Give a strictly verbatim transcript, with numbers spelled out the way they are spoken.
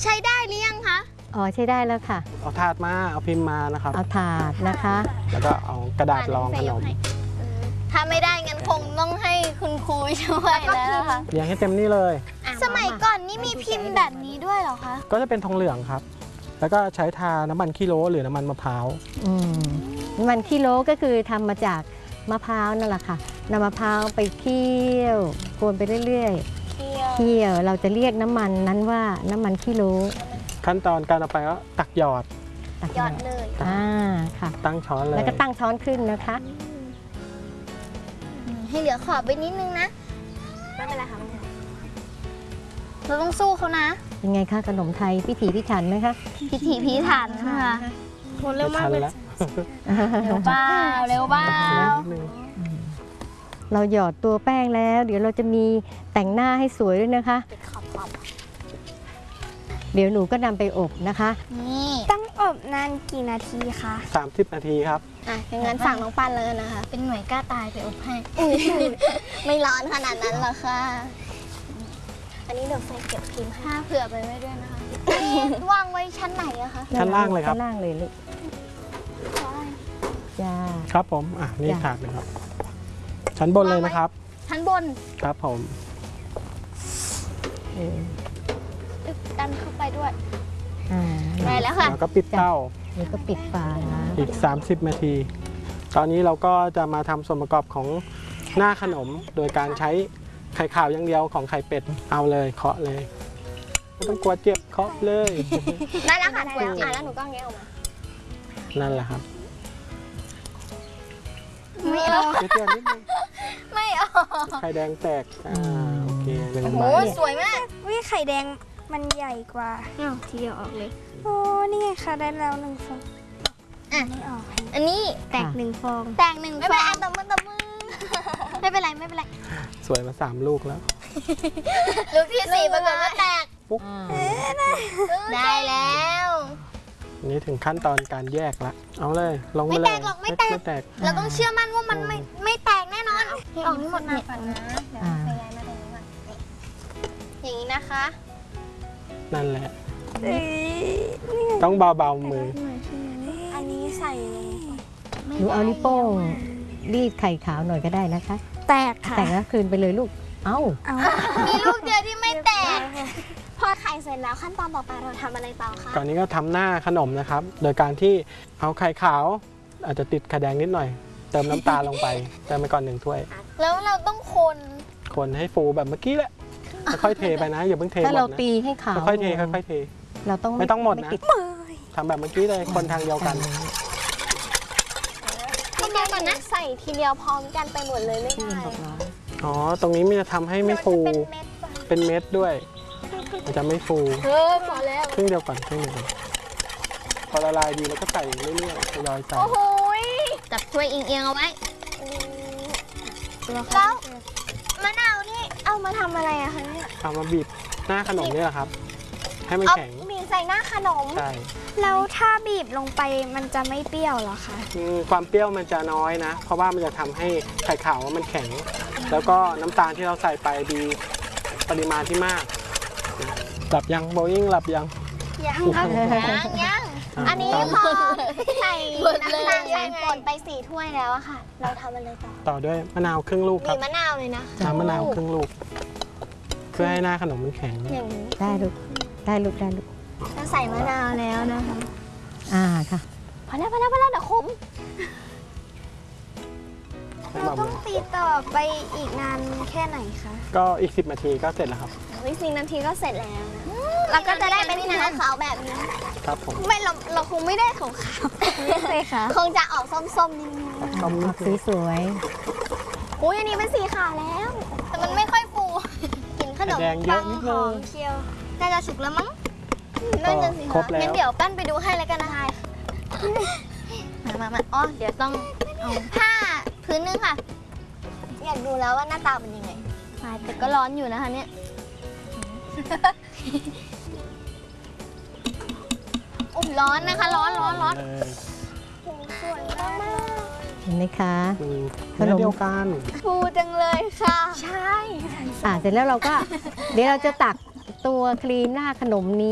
ใช้ได้หรือยังคะอ๋อใช้ได้แล้วค่ะเอาถาดมาเอาพิมพ์มานะครับเอาถาดนะคะแล้วก็เอากระดาษรองขนมถ้าไม่ได้งั้นคงต้องให้คุณครูช่วยแล้วค่ะเรียงให้เต็มนี่เลยสมัยก่อนนี่มีพิมพ์แบบนี้ด้วยเหรอคะก็จะเป็นทองเหลืองครับแล้วก็ใช้ทาน้ำมันขี้โลหรือน้ำมันมะพร้าวอืมน้ำมันขี้โลก็คือทำมาจากมะพร้าวนั่นแหละค่ะนำมะพร้าวไปเคี่ยวกวนไปเรื่อยๆเคี่ยวเราจะเรียกน้ำมันนั้นว่าน้ำมันขี้โลขั้นตอนการเอาไปก็ตักหยอดหยอดเลยอ่าค่ะตั้งช้อนเลยแล้วก็ตั้งช้อนขึ้นนะคะให้เหลือขอบไปนิดนึงนะไม่เป็นไรค่ะเราต้องสู้เขานะยังไงคะขนมไทยพิถีพิถันไหมคะพิถีพิถันค่ะโหเร็วมากเลยเร็วเปล่าเร็วเปล่าเราหยอดตัวแป้งแล้วเดี๋ยวเราจะมีแต่งหน้าให้สวยด้วยนะคะเดี๋ยวหนูก็นำไปอบนะคะนี่ต้องอบนานกี่นาทีคะสามสิบนาทีครับอ่ะอย่างนั้นสั่งน้องปันเลยนะคะเป็นหน่วยกล้าตายไปอบให้ไม่ร้อนขนาดนั้นหรอกค่ะอันนี้เดี๋ยวใส่เก็บพิมพ์ให้เผื่อไปไว้ด้วยนะคะวางไว้ชั้นไหนอะคะชั้นล่างเลยครับชั้นล่างเลยลูกจ้าครับผมอ่ะนี่ถาดเลยครับชั้นบนเลยนะครับชั้นบนครับผมดันเข้าไปด้วยได้แล้วค่ะแล้วก็ปิดเตาแล้วก็ปิดฝาอีกสามสิบนาทีตอนนี้เราก็จะมาทำส่วนประกอบของหน้าขนมโดยการใช้ไข่ขาวอย่างเดียวของไข่เป็ดเอาเลยเคาะเลยไม่ต้องกลัวเจ็บเคาะเลยได้แล้วค่ะกลัวเจ็บแล้วหนูก็แงะออกมานั่นแหละครับไม่ออกเจ็บนิดนึงไม่ออกไข่แดงแตกอ่าโอเคหนึ่งใบโอ้สวยมากวิไข่แดงมันใหญ่กว่าอ้าวทีเดียวออกเลยโอ้นี่ไงค่ะได้แล้วหนึ่งฟองอ่ะไม่ออกอันนี้แตกหนึ่งฟองแตกหนึ่งฟองไม่เป็นไรตบมือตบมือไม่เป็นไรไม่เป็นไรสวยมาสามลูกแล้วลูกที่สี่ปรากฏว่าแตกปุ๊บได้แล้วนี่ถึงขั้นตอนการแยกละเอาเลยลงไปเลยไม่แตกหรอกไม่แตกไม่แตกเราต้องเชื่อมั่นว่ามันไม่ไม่แตกแน่นอนให้ออกนี่หมดนะเดี๋ยวไปย้ายมาตรงนี้ก่อนอย่างนี้นะคะนั่นแหละต้องเบาๆมืออันนี้ใส่หนูเอานิ้วโป้งรีดไข่ขาวหน่อยก็ได้นะคะแตกค่ะแตกแล้วคืนไปเลยลูกเอ้ามีลูกเดียวที่ไม่แตกพอไข่เสร็จแล้วขั้นตอนต่อไปเราทำอะไรต่อคะก่อนนี้ก็ทำหน้าขนมนะครับโดยการที่เอาไข่ขาวอาจจะติดไข่แดงนิดหน่อยเติมน้ำตาลลงไปเติมไปก่อนหนึ่งถ้วยแล้วเราต้องคนคนให้ฟูแบบเมื่อกี้แหละค่อยๆเทไปนะอย่าเพิ่งเทหมดนะถ้าเราตีให้ขาวค่อยๆเทค่อยๆเทเราต้องไม่ต้องหมดนะทำแบบเมื่อกี้เลยคนทางเดียวกันทีเดียวก่อนนะใส่ทีเดียวพร้อมกันไปหมดเลยไม่ได้อ๋อตรงนี้มันจะทำให้ไม่ฟูเป็นเม็ดด้วยมันจะไม่ฟูเออพอแล้วครึ่งเดียวก่อนครึ่งเดียวก่อนพอละลายดีแล้วก็ใส่เรื่อยๆทยอยใส่โอ้โหจับถ้วยเอียงๆเอาไว้แล้วมะนาวนี่เอามาทำอะไรอะคะเนี่ยเอามาบีบหน้าขนมนี่แหละครับให้มันแข็งบีบใส่หน้าขนมใช่แล้วถ้าบีบลงไปมันจะไม่เปรี้ยวหรอคะความเปรี้ยวมันจะน้อยนะเพราะว่ามันจะทำให้ไข่ขาวมันแข็งแล้วก็น้ำตาลที่เราใส่ไปดีปริมาณที่มากหลับยังโบยิ่งหลับยังยังยังยังอันนี้พอใส่น้ำตาลใส่ป่นไปสี่ถ้วยแล้วอะค่ะเราทำอะไรต่อต่อด้วยมะนาวครึ่งลูกครับมีมะนาวเลยนะน้ำมะนาวครึ่งลูกเพื่อให้หน้าขนมมันแข็งได้ลูกได้ลูกได้ลูกเราใส่มะนาวแล้วนะคะอ่าค่ะพอแล้วพอแล้วพอแล้วเดี๋ยวขมเราต้องตีต่อไปอีกนานแค่ไหนคะก็อีกสิบนาทีก็เสร็จแล้วครับอีกสิบนาทีก็เสร็จแล้วนะแล้วก็จะได้เป็นสีขาวแบบนี้ครับผมไม่เราเราคงไม่ได้ขาวขาวเลยค่ะคงจะออกส้มๆนิดนึงส้มสีสวยโอ้ยอันนี้เป็นสีขาวแล้วแต่มันไม่ค่อยฟูกินขนมปังหอมเชียวน่าจะสุกแล้วมั้งน่าจะสิคะงั้นเดี๋ยวปั้นไปดูให้แล้วกันนะคะมามามาอ๋อเดี๋ยวต้องเอาผ้าพื้นนึงค่ะอยากดูแล้วว่าหน้าตาเป็นยังไงแต่ก็ร้อนอยู่นะคะเนี่ยโอ้ร้อนนะคะร้อนร้อนร้อนสวยมากเห็นไหมคะขนมเดียวกันฟูจังเลยค่ะใช่อ่าเสร็จแล้วเราก็เดี๋ยวเราจะตักตัวครีมหน้าขนมนี้